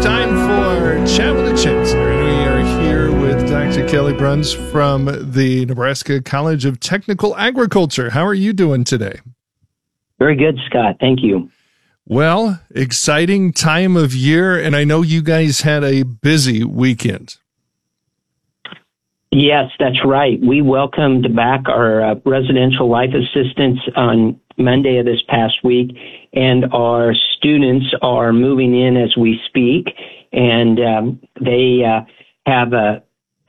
time for Chat with the Chancellor. We are here with Dr. Kelly Bruns from the Nebraska College of Technical Agriculture. How are you doing today? Very good, Scott. Thank you. Well, exciting time of year, and I know you guys had a busy weekend. Yes, that's right. We welcomed back our residential life assistants on Monday of this past week, and our students are moving in as we speak, and they have a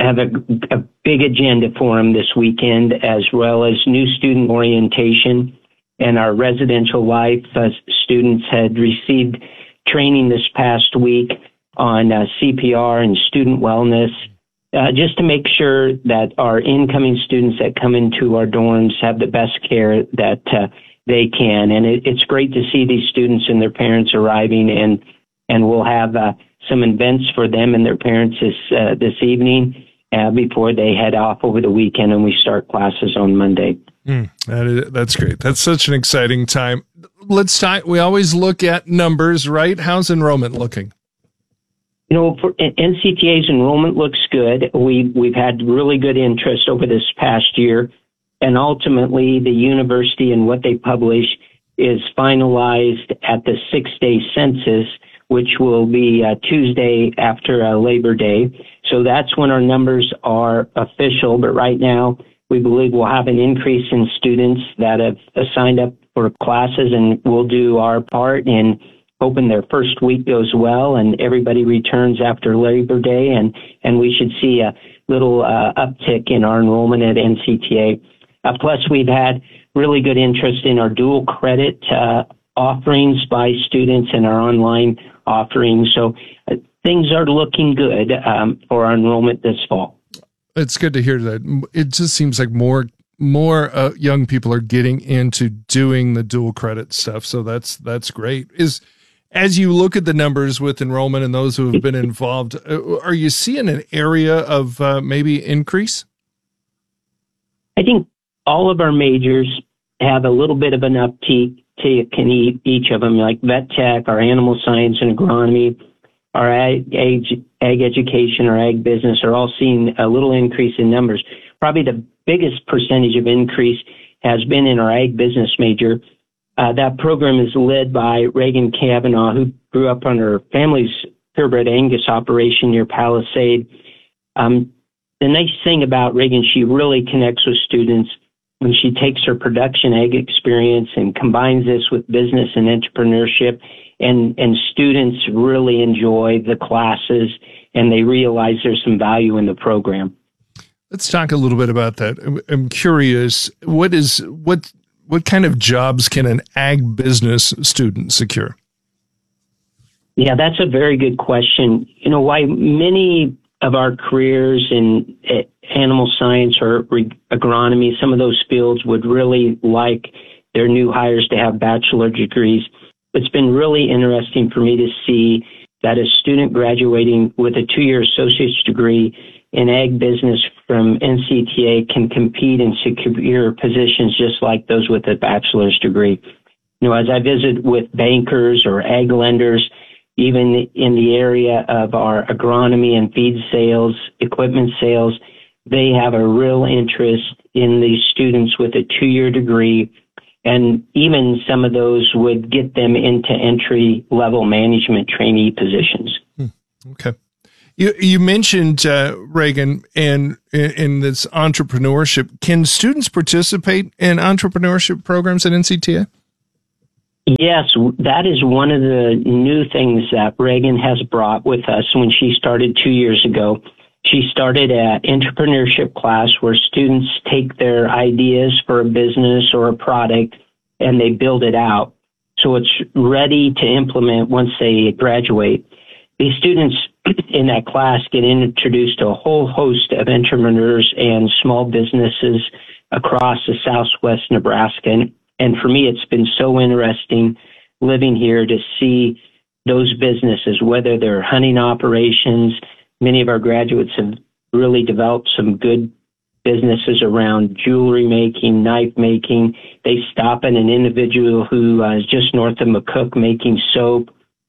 big agenda for them this weekend, as well as new student orientation. And our residential life students had received training this past week on CPR and student wellness, just to make sure that our incoming students that come into our dorms have the best care that they can. And it's great to see these students and their parents arriving, and we'll have some events for them and their parents this evening before they head off over the weekend, and we start classes on Monday. That's great. That's such an exciting time. Let's talk. We always look at numbers, right? How's enrollment looking? You know, for NCTA's enrollment looks good. We've had really good interest over this past year, and ultimately the university and what they publish is finalized at the 6-day census, which will be Tuesday after Labor Day. So that's when our numbers are official. But right now, we believe we'll have an increase in students that have signed up for classes, and we'll do our part in hoping their first week goes well and everybody returns after Labor Day, and we should see a little uptick in our enrollment at NCTA. Plus, we've had really good interest in our dual credit offerings by students and our online offerings. So things are looking good for our enrollment this fall. It's good to hear that. It just seems like more young people are getting into doing the dual credit stuff. So that's great. As you look at the numbers with enrollment and those who have been involved, are you seeing an area of maybe increase? I think all of our majors have a little bit of an uptick in each of them, like vet tech, our animal science and agronomy, our ag education, our ag business are all seeing a little increase in numbers. Probably the biggest percentage of increase has been in our ag business major. That program is led by Reagan Kavanaugh, who grew up on her family's purebred Angus operation near Palisade. The nice thing about Reagan, she really connects with students when she takes her production ag experience and combines this with business and entrepreneurship, and students really enjoy the classes and they realize there's some value in the program. Let's talk a little bit about that. I'm curious, what kind of jobs can an ag business student secure? Yeah, that's a very good question. You know, why many of our careers in animal science or agronomy, some of those fields would really like their new hires to have bachelor degrees. It's been really interesting for me to see that a student graduating with a 2-year associate's degree in ag business from NCTA can compete and secure positions just like those with a bachelor's degree. You know, as I visit with bankers or ag lenders, even in the area of our agronomy and feed sales, equipment sales, they have a real interest in these students with a 2-year degree, and even some of those would get them into entry-level management trainee positions. Okay. You mentioned, Reagan, and in this entrepreneurship. Can students participate in entrepreneurship programs at NCTA? Yes, that is one of the new things that Reagan has brought with us when she started 2 years ago. She started an entrepreneurship class where students take their ideas for a business or a product and they build it out. So it's ready to implement once they graduate. These students in that class get introduced to a whole host of entrepreneurs and small businesses across the Southwest Nebraska. And for me, it's been so interesting living here to see those businesses, whether they're hunting operations. Many of our graduates have really developed some good businesses around jewelry making, knife making. They stop at an individual who is just north of McCook making soap.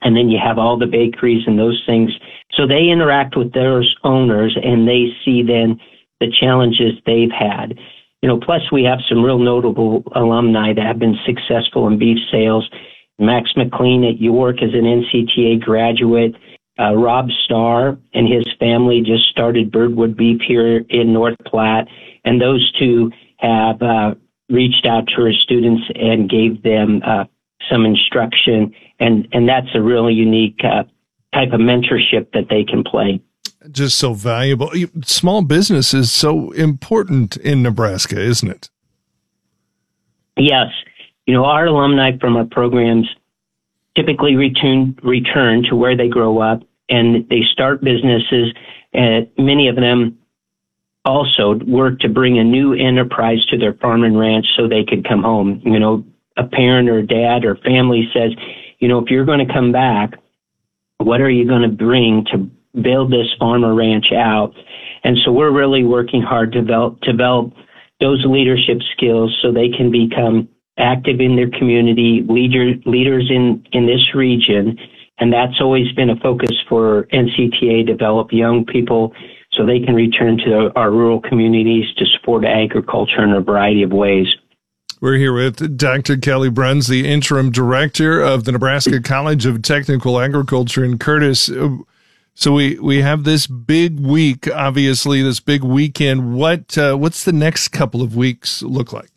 And then you have all the bakeries and those things. So they interact with those owners, and they see then the challenges they've had. Plus we have some real notable alumni that have been successful in beef sales. Max McLean at York is an NCTA graduate. Rob Starr and his family just started Birdwood Beef here in North Platte, and those two have reached out to our students and gave them some instruction, and that's a really unique type of mentorship that they can play. Just so valuable. Small business is so important in Nebraska, isn't it? Yes. Our alumni from our programs typically return to where they grow up, and they start businesses, and many of them also work to bring a new enterprise to their farm and ranch so they could come home. A parent or dad or family says, if you're going to come back, what are you going to bring to build this farm or ranch out? And so we're really working hard to develop those leadership skills so they can become active in their community, leaders in this region. And that's always been a focus for NCTA, develop young people so they can return to our rural communities to support agriculture in a variety of ways. We're here with Dr. Kelly Bruns, the interim director of the Nebraska College of Technical Agriculture in Curtis. So we have this big week, obviously, this big weekend. What's the next couple of weeks look like?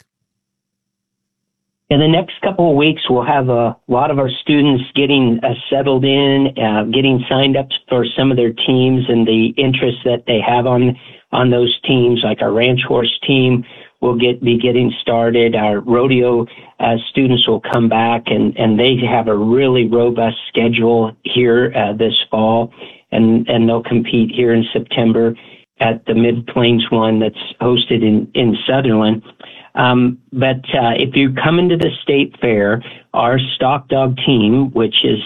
In the next couple of weeks, we'll have a lot of our students getting settled in, getting signed up for some of their teams and the interest that they have on those teams, like our ranch horse team will be getting started. Our rodeo students will come back, and they have a really robust schedule here this fall, and they'll compete here in September at the Mid-Plains one that's hosted in Sutherland. But if you come into the state fair, our stock dog team, which is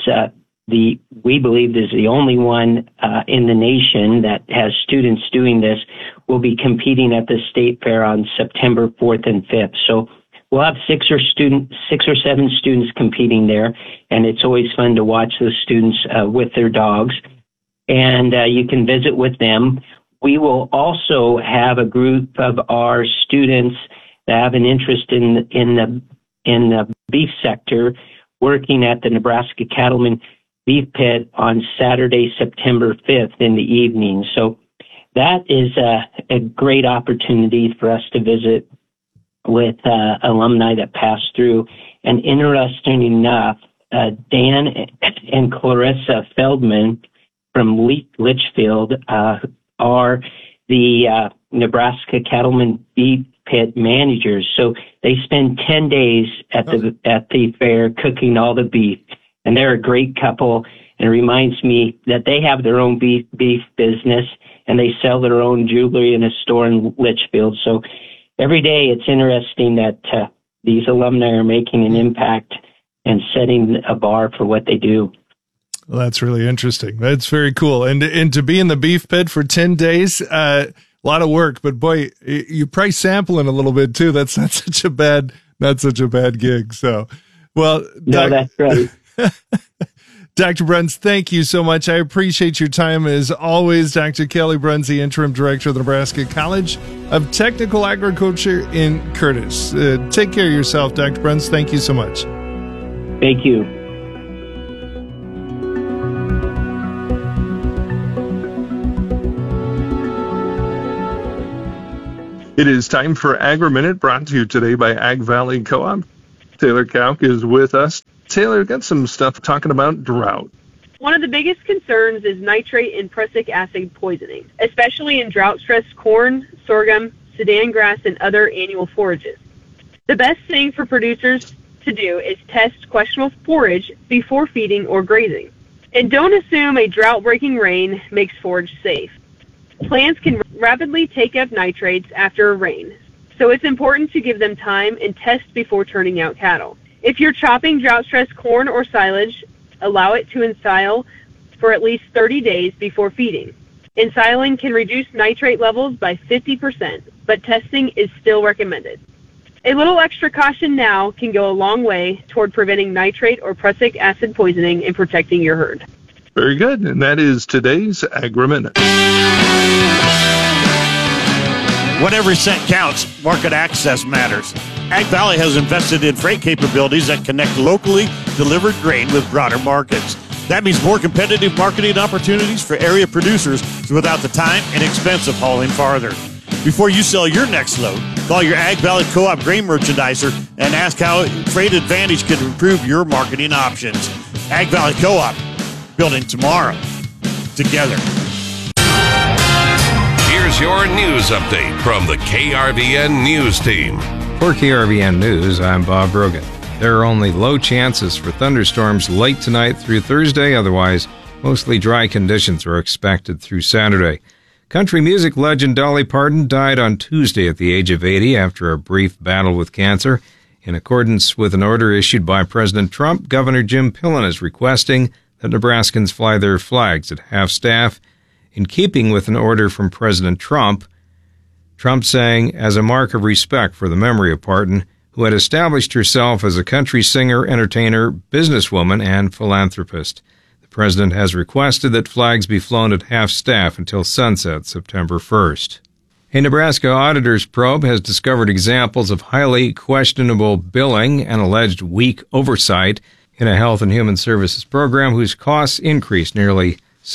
we believe is the only one in the nation that has students doing this, will be competing at the state fair on September 4th and 5th. So we'll have 6 or 7 students competing there, and it's always fun to watch those students with their dogs. And you can visit with them. We will also have a group of our students that have an interest in the beef sector working at the Nebraska Cattlemen Beef Pit on Saturday, September 5th in the evening. So that is a great opportunity for us to visit with alumni that pass through. And interesting enough, Dan and Clarissa Feldman from Litchfield are the Nebraska Cattlemen Beef Pit managers. So they spend 10 days at the fair cooking all the beef. And they're a great couple. And it reminds me that they have their own beef business, and they sell their own jewelry in a store in Litchfield. So every day it's interesting that these alumni are making an impact and setting a bar for what they do. Well, that's really interesting. That's very cool. And to be in the beef pit for 10 days, a lot of work, but boy, you're probably sampling a little bit too. That's not such a bad gig. So, well, no, that's right. Dr. Bruns, thank you so much. I appreciate your time as always. Dr. Kelly Bruns, the interim director of the Nebraska College of Technical Agriculture in Curtis. Take care of yourself, Dr. Bruns. Thank you so much. Thank you. It is time for Agri-Minute, brought to you today by Ag Valley Co-op. Taylor Kauk is with us. Taylor, got some stuff talking about drought. One of the biggest concerns is nitrate and prussic acid poisoning, especially in drought-stressed corn, sorghum, Sudan grass, and other annual forages. The best thing for producers to do is test questionable forage before feeding or grazing. And don't assume a drought-breaking rain makes forage safe. Plants can rapidly take up nitrates after a rain, so it's important to give them time and test before turning out cattle. If you're chopping drought-stressed corn or silage, allow it to ensile for at least 30 days before feeding. Ensiling can reduce nitrate levels by 50%, but testing is still recommended. A little extra caution now can go a long way toward preventing nitrate or prussic acid poisoning and protecting your herd. Very good. And that is today's Agri-Minute. When every cent counts, market access matters. Ag Valley has invested in freight capabilities that connect locally delivered grain with broader markets. That means more competitive marketing opportunities for area producers without the time and expense of hauling farther. Before you sell your next load, call your Ag Valley Co-op grain merchandiser and ask how Freight Advantage can improve your marketing options. Ag Valley Co-op, building tomorrow together. Here's your news update from the KRVN News Team. For KRVN News, I'm Bob Brogan. There are only low chances for thunderstorms late tonight through Thursday. Otherwise, mostly dry conditions are expected through Saturday. Country music legend Dolly Parton died on Tuesday at the age of 80 after a brief battle with cancer. In accordance with an order issued by President Trump, Governor Jim Pillen is requesting that Nebraskans fly their flags at half-staff. In keeping with an order from President Trump saying, as a mark of respect for the memory of Parton, who had established herself as a country singer, entertainer, businesswoman, and philanthropist. The president has requested that flags be flown at half-staff until sunset, September 1st. A Nebraska auditor's probe has discovered examples of highly questionable billing and alleged weak oversight in a Health and Human Services program whose costs increased nearly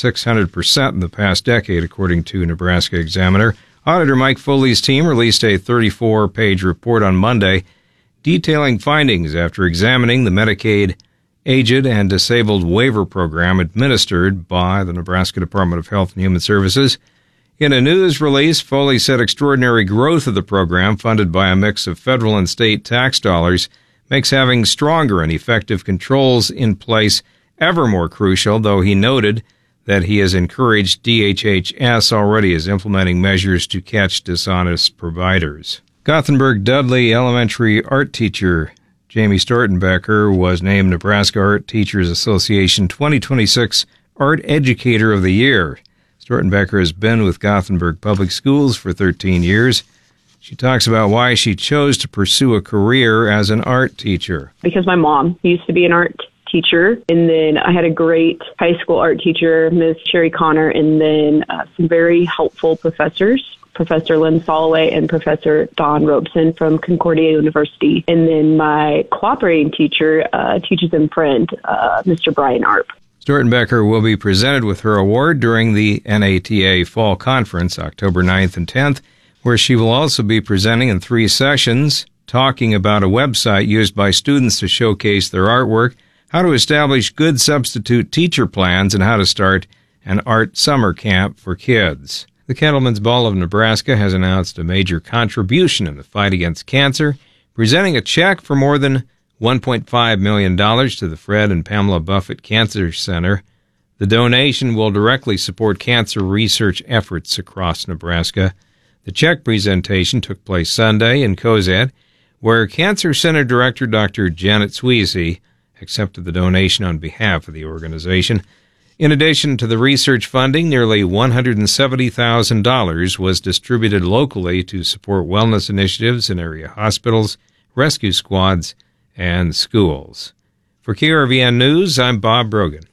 600% in the past decade, according to Nebraska Examiner. Auditor Mike Foley's team released a 34-page report on Monday detailing findings after examining the Medicaid Aged and Disabled Waiver Program administered by the Nebraska Department of Health and Human Services. In a news release, Foley said extraordinary growth of the program, funded by a mix of federal and state tax dollars, makes having stronger and effective controls in place ever more crucial, though he noted that he has encouraged DHHS already is implementing measures to catch dishonest providers. Gothenburg Dudley Elementary art teacher Jamie Stortenbecker was named Nebraska Art Teachers Association 2026 Art Educator of the Year. Stortenbecker has been with Gothenburg Public Schools for 13 years. She talks about why she chose to pursue a career as an art teacher. Because my mom used to be an art teacher, and then I had a great high school art teacher, Ms. Sherry Connor, and then some very helpful professors, Professor Lynn Soloway and Professor Don Robeson from Concordia University. And then my cooperating teacher, teaches and friend, Mr. Brian Arp. Stortenbecker will be presented with her award during the NATA Fall Conference, October 9th and 10th, where she will also be presenting in 3 sessions, talking about a website used by students to showcase their artwork, how to establish good substitute teacher plans, and how to start an art summer camp for kids. The Cattlemen's Ball of Nebraska has announced a major contribution in the fight against cancer, presenting a check for more than $1.5 million to the Fred and Pamela Buffett Cancer Center. The donation will directly support cancer research efforts across Nebraska. The check presentation took place Sunday in Cozad, where Cancer Center Director Dr. Janet Sweezy accepted the donation on behalf of the organization. In addition to the research funding, nearly $170,000 was distributed locally to support wellness initiatives in area hospitals, rescue squads, and schools. For KRVN News, I'm Bob Brogan.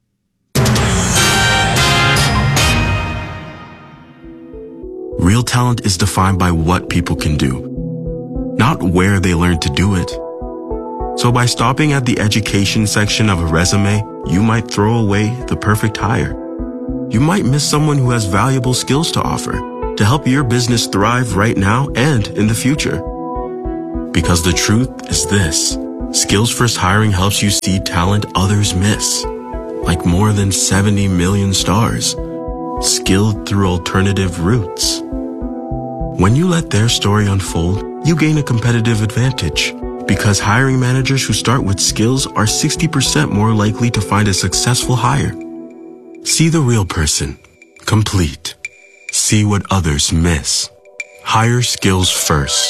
Real talent is defined by what people can do, not where they learn to do it. So by stopping at the education section of a resume, you might throw away the perfect hire. You might miss someone who has valuable skills to offer to help your business thrive right now and in the future. Because the truth is this: Skills First Hiring helps you see talent others miss, like more than 70 million stars, skilled through alternative routes. When you let their story unfold, you gain a competitive advantage, because hiring managers who start with skills are 60% more likely to find a successful hire. See the real person, complete. See what others miss. Hire skills first.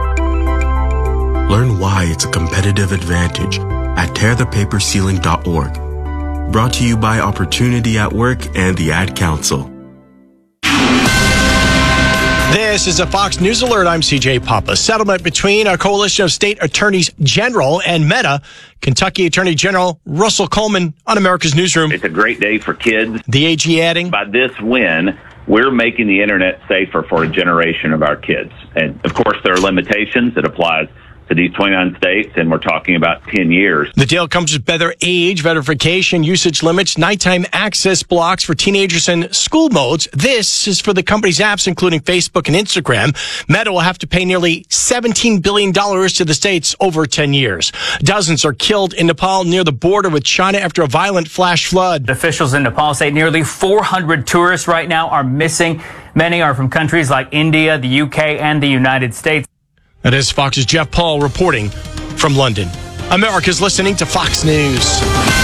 Learn why it's a competitive advantage at tearthepaperceiling.org. Brought to you by Opportunity at Work and the Ad Council. This is a Fox News Alert. I'm CJ Papa. Settlement between a coalition of state attorneys general and Meta. Kentucky Attorney General Russell Coleman on America's Newsroom. It's a great day for kids. The AG adding, by this win, we're making the internet safer for a generation of our kids. And of course, there are limitations that applies to these 29 states, and we're talking about 10 years. The deal comes with better age verification, usage limits, nighttime access blocks for teenagers and school modes. This is for the company's apps, including Facebook and Instagram. Meta will have to pay nearly $17 billion to the states over 10 years. Dozens are killed in Nepal near the border with China after a violent flash flood. Officials in Nepal say nearly 400 tourists right now are missing. Many are from countries like India, the UK, and the United States. That is Fox's Jeff Paul reporting from London. America's listening to Fox News.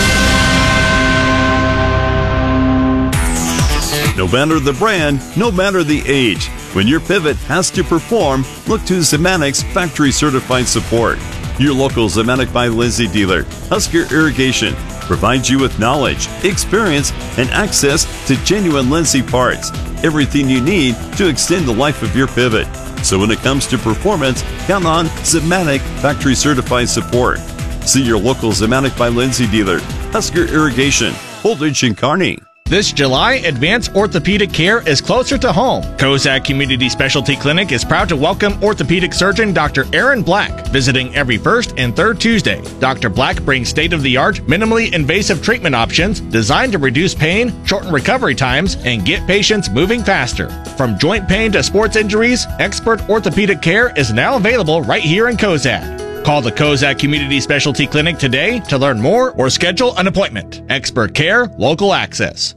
No matter the brand, no matter the age, when your pivot has to perform, look to Zemanic's factory certified support. Your local Zematic by Lindsay dealer, Husker Irrigation, provides you with knowledge, experience, and access to genuine Lindsay parts. Everything you need to extend the life of your pivot. So when it comes to performance, count on Zematic factory certified support. See your local Zematic by Lindsay dealer, Husker Irrigation, Holdridge and Kearney. This July, advanced orthopedic care is closer to home. Kozak Community Specialty Clinic is proud to welcome orthopedic surgeon Dr. Aaron Black, visiting every first and third Tuesday. Dr. Black brings state-of-the-art, minimally invasive treatment options designed to reduce pain, shorten recovery times, and get patients moving faster. From joint pain to sports injuries, expert orthopedic care is now available right here in Kozak. Call the Kozak Community Specialty Clinic today to learn more or schedule an appointment. Expert care, local access.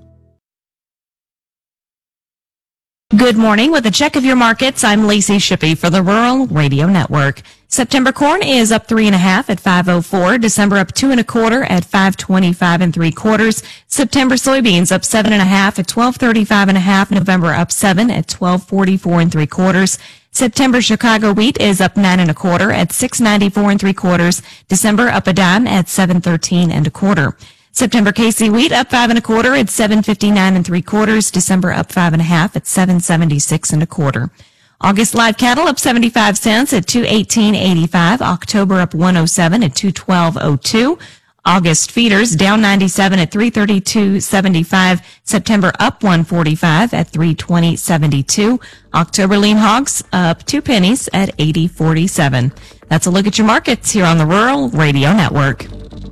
Good morning. With a check of your markets, I'm Lacey Shippey for the Rural Radio Network. September corn is up 3.5 at $5.04. December up 2 1/4 at $5.25 3/4. September soybeans up 7.5 at $12.35 1/2. November up 7 at $12.44 3/4. September Chicago wheat is up 9 1/4 at $6.94 3/4. December up a dime at $7.13 1/4. September KC wheat up 5 1/4 at $7.59 3/4. December up 5.5 at $7.76 1/4. August live cattle up 75 cents at $218.85. October up 107 at $212.02. August feeders down 97 at $332.75. September up 145 at $320.72. October lean hogs up 2 pennies at $80.47. That's a look at your markets here on the Rural Radio Network.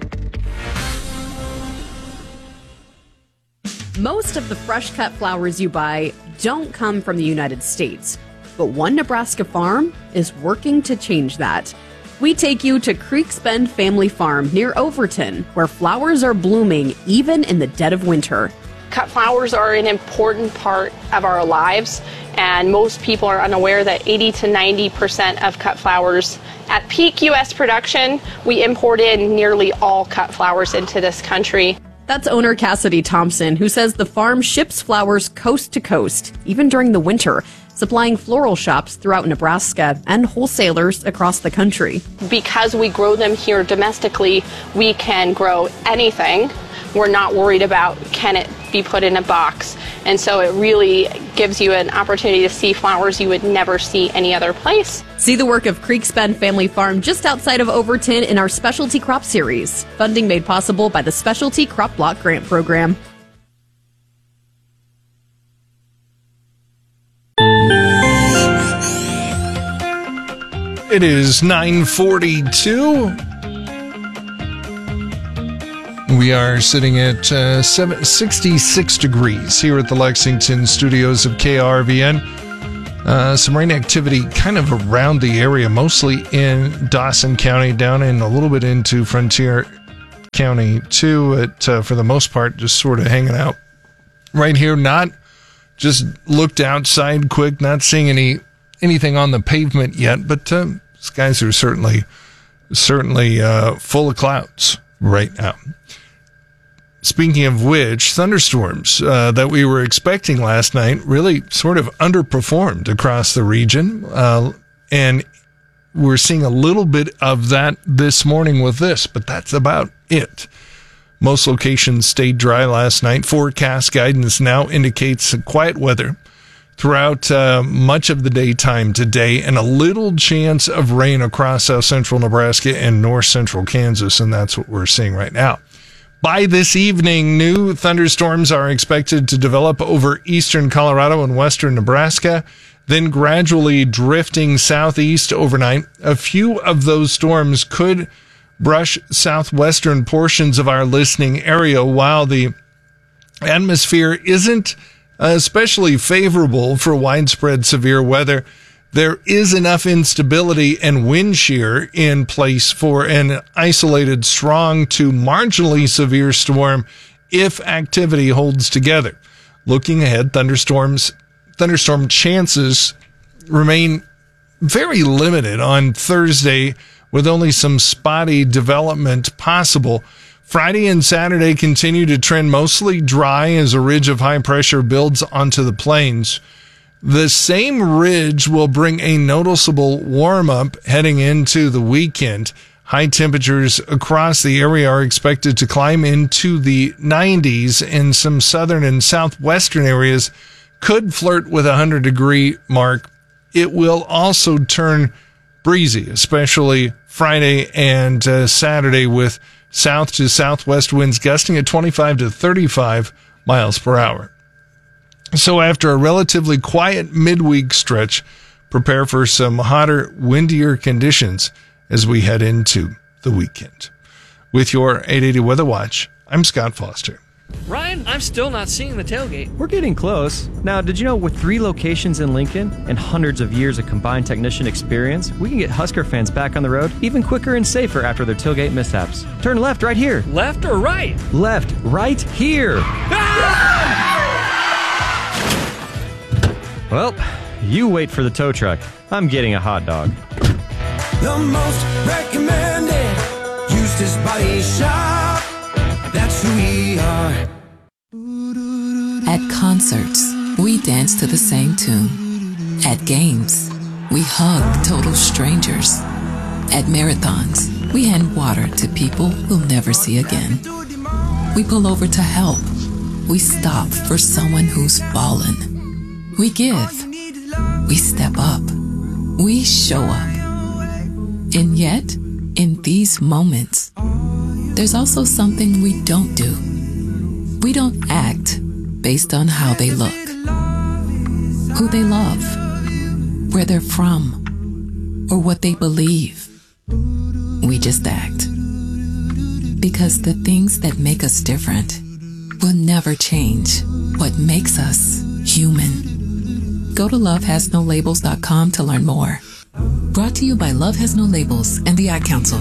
Most of the fresh cut flowers you buy don't come from the United States, but one Nebraska farm is working to change that. We take you to Creeks Bend Family Farm near Overton, where flowers are blooming even in the dead of winter. Cut flowers are an important part of our lives, and most people are unaware that 80 to 90% of cut flowers at peak U.S. production, we import in nearly all cut flowers into this country. That's owner Cassidy Thompson, who says the farm ships flowers coast to coast, even during the winter, supplying floral shops throughout Nebraska and wholesalers across the country. Because we grow them here domestically, we can grow anything. We're not worried about can it be put in a box. And so it really gives you an opportunity to see flowers you would never see any other place. See the work of Creeks Bend Family Farm just outside of Overton in our Specialty Crop Series. Funding made possible by the Specialty Crop Block Grant Program. It is 9:42. We are sitting at 66 degrees here at the Lexington studios of KRVN. Some rain activity kind of around the area, mostly in Dawson County, down in a little bit into Frontier County too. For the most part, just sort of hanging out right here. Not just looked outside quick, not seeing anything on the pavement yet, but skies are certainly full of clouds right now. Speaking of which, thunderstorms that we were expecting last night really sort of underperformed across the region. And we're seeing a little bit of that this morning with this, but that's about it. Most locations stayed dry last night. Forecast guidance now indicates quiet weather throughout much of the daytime today, and a little chance of rain across south central Nebraska and north central Kansas, and that's what we're seeing right now. By this evening, new thunderstorms are expected to develop over eastern Colorado and western Nebraska, then gradually drifting southeast overnight. A few of those storms could brush southwestern portions of our listening area, while the atmosphere isn't especially favorable for widespread severe weather. There is enough instability and wind shear in place for an isolated strong to marginally severe storm if activity holds together. Looking ahead, thunderstorm chances remain very limited on Thursday, with only some spotty development possible. Friday and Saturday continue to trend mostly dry as a ridge of high pressure builds onto the plains. The same ridge will bring a noticeable warm-up heading into the weekend. High temperatures across the area are expected to climb into the 90s, and some southern and southwestern areas could flirt with 100-degree mark. It will also turn breezy, especially Friday and Saturday, with south to southwest winds gusting at 25 to 35 miles per hour. So after a relatively quiet midweek stretch, prepare for some hotter, windier conditions as we head into the weekend. With your 880 Weather Watch, I'm Scott Foster. Ryan, I'm still not seeing the tailgate. We're getting close. Now, did you know with 3 locations in Lincoln and hundreds of years of combined technician experience, we can get Husker fans back on the road even quicker and safer after their tailgate mishaps? Turn left right here. Left or right? Left right here. Ah! Well, you wait for the tow truck. I'm getting a hot dog. The most recommended Eustace Body Shop. That's who we are. At concerts, we dance to the same tune. At games, we hug total strangers. At marathons, we hand water to people we'll never see again. We pull over to help. We stop for someone who's fallen. We give. We step up. We show up. And yet, in these moments, there's also something we don't do. We don't act based on how they look, who they love, where they're from, or what they believe. We just act. Because the things that make us different will never change what makes us human. Go to lovehasnolabels.com to learn more. Brought to you by Love Has No Labels and the Ad Council.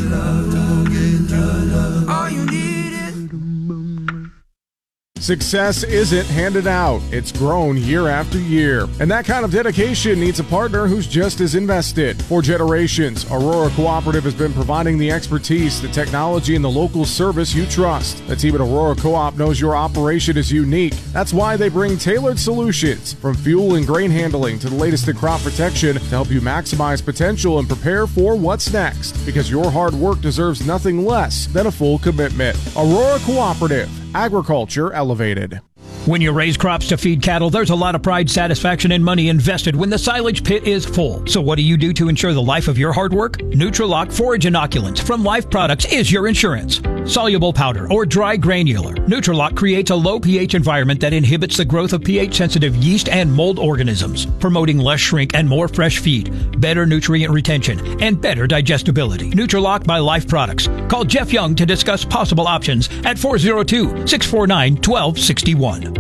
Success isn't handed out. It's grown year after year. And that kind of dedication needs a partner who's just as invested. For generations, Aurora Cooperative has been providing the expertise, the technology, and the local service you trust. The team at Aurora Co-op knows your operation is unique. That's why they bring tailored solutions, from fuel and grain handling to the latest in crop protection, to help you maximize potential and prepare for what's next. Because your hard work deserves nothing less than a full commitment. Aurora Cooperative. Agriculture elevated. When you raise crops to feed cattle, there's a lot of pride, satisfaction, and money invested when the silage pit is full. So what do you do to ensure the life of your hard work? Nutrilock Forage Inoculants from Life Products is your insurance. Soluble powder or dry granular, Nutrilock creates a low pH environment that inhibits the growth of pH-sensitive yeast and mold organisms, promoting less shrink and more fresh feed, better nutrient retention, and better digestibility. Nutrilock by Life Products. Call Jeff Young to discuss possible options at 402-649-1261.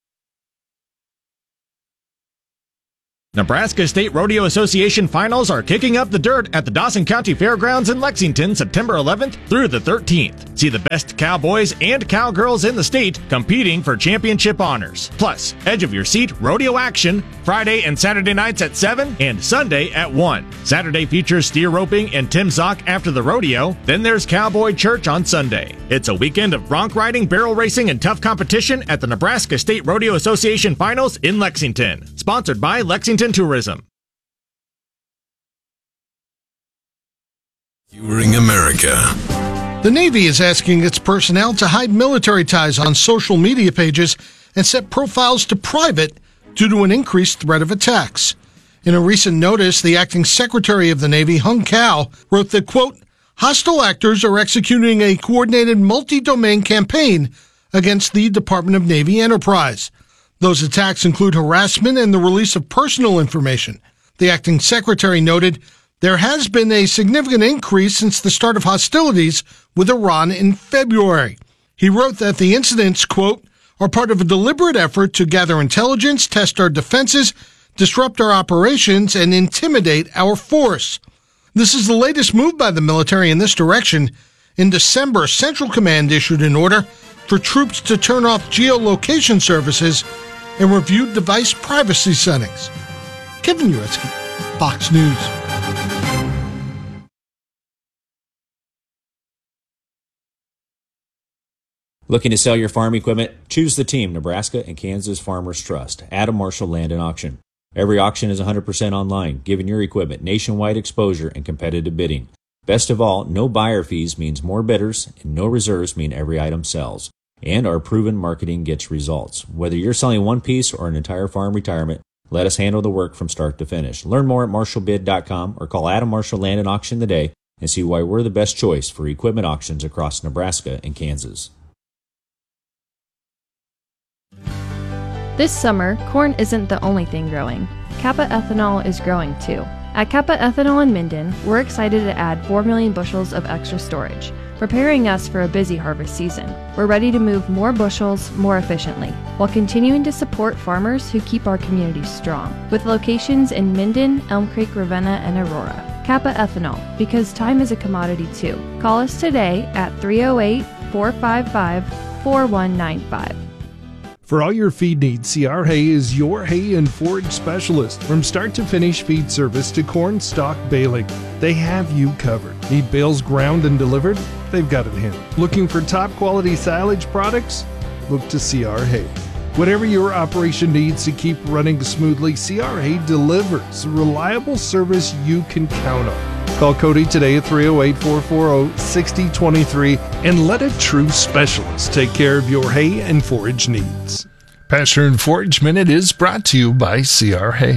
Nebraska State Rodeo Association finals are kicking up the dirt at the Dawson County Fairgrounds in Lexington, September 11th through the 13th. See the best cowboys and cowgirls in the state competing for championship honors. Plus, edge of your seat rodeo action Friday and Saturday nights at 7 and Sunday at 1. Saturday features steer roping and Tim Zock after the rodeo. Then there's Cowboy Church on Sunday. It's a weekend of bronc riding, barrel racing, and tough competition at the Nebraska State Rodeo Association finals in Lexington. Sponsored by Lexington Tourism. Curing America. The Navy is asking its personnel to hide military ties on social media pages and set profiles to private due to an increased threat of attacks. In a recent notice, the acting Secretary of the Navy, Hung Cao, wrote that, quote, hostile actors are executing a coordinated multi-domain campaign against the Department of Navy enterprise. Those attacks include harassment and the release of personal information. The acting secretary noted there has been a significant increase since the start of hostilities with Iran in February. He wrote that the incidents, quote, are part of a deliberate effort to gather intelligence, test our defenses, disrupt our operations, and intimidate our force. This is the latest move by the military in this direction. In December, Central Command issued an order for troops to turn off geolocation services and review device privacy settings. Kevin Uretsky, Fox News. Looking to sell your farm equipment? Choose the team Nebraska and Kansas Farmers Trust. Adam Marshall Land and Auction. Every auction is 100% online, giving your equipment nationwide exposure and competitive bidding. Best of all, no buyer fees means more bidders, and no reserves mean every item sells. And our proven marketing gets results. Whether you're selling one piece or an entire farm retirement, let us handle the work from start to finish. Learn more at marshallbid.com or call Adam Marshall Land and Auction today and see why we're the best choice for equipment auctions across Nebraska and Kansas. This summer, corn isn't the only thing growing. Kappa Ethanol is growing too. At Kappa Ethanol in Minden, we're excited to add 4 million bushels of extra storage, preparing us for a busy harvest season. We're ready to move more bushels more efficiently, while continuing to support farmers who keep our communities strong, with locations in Minden, Elm Creek, Ravenna, and Aurora. Kappa Ethanol, because time is a commodity too. Call us today at 308-455-4195. For all your feed needs, CR Hay is your hay and forage specialist. From start to finish feed service to corn stalk baling, they have you covered. Need bales ground and delivered? They've got it handled. Looking for top quality silage products? Look to CR Hay. Whatever your operation needs to keep running smoothly, CR Hay delivers reliable service you can count on. Call Cody today at 308-440-6023 and let a true specialist take care of your hay and forage needs. Pasture and Forage Minute is brought to you by CR Hay.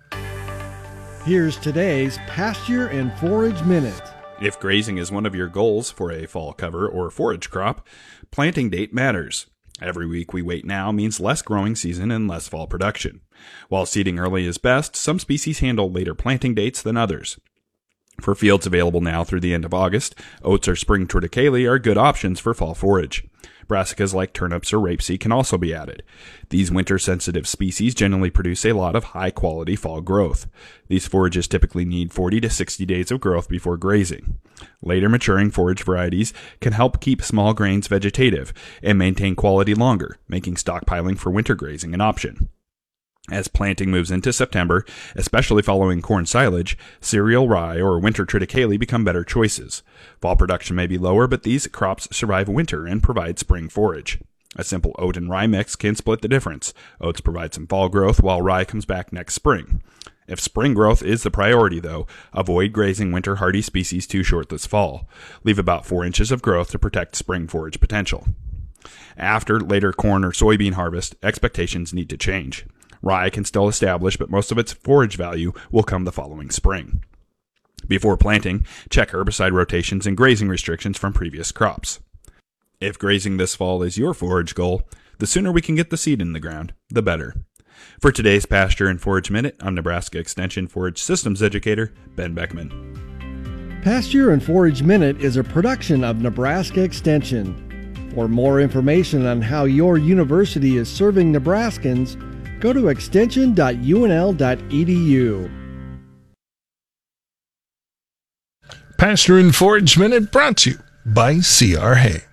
Here's today's Pasture and Forage Minute. If grazing is one of your goals for a fall cover or forage crop, planting date matters. Every week we wait now means less growing season and less fall production. While seeding early is best, some species handle later planting dates than others. For fields available now through the end of August, oats or spring triticale are good options for fall forage. Brassicas like turnips or rapeseed can also be added. These winter-sensitive species generally produce a lot of high-quality fall growth. These forages typically need 40 to 60 days of growth before grazing. Later maturing forage varieties can help keep small grains vegetative and maintain quality longer, making stockpiling for winter grazing an option. As planting moves into September, especially following corn silage, cereal rye or winter triticale become better choices. Fall production may be lower, but these crops survive winter and provide spring forage. A simple oat and rye mix can split the difference. Oats provide some fall growth while rye comes back next spring. If spring growth is the priority, though, avoid grazing winter hardy species too short this fall. Leave about 4 inches of growth to protect spring forage potential. After later corn or soybean harvest, expectations need to change. Rye can still establish, but most of its forage value will come the following spring. Before planting, check herbicide rotations and grazing restrictions from previous crops. If grazing this fall is your forage goal, the sooner we can get the seed in the ground, the better. For today's Pasture and Forage Minute, I'm Nebraska Extension Forage Systems Educator Ben Beckman. Pasture and Forage Minute is a production of Nebraska Extension. For more information on how your university is serving Nebraskans, go to extension.unl.edu. Pasture and Forage Minute brought to you by CR Hay.